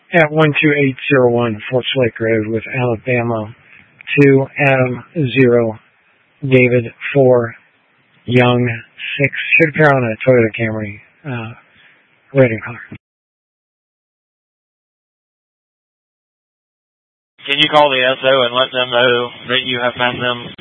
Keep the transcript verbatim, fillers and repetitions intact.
at one two eight zero one Forts Lake Road with Alabama two, Adam zero, David four, Young six. Should appear on a Toyota Camry uh, red in color. Can you call the S O and let them know that you have found them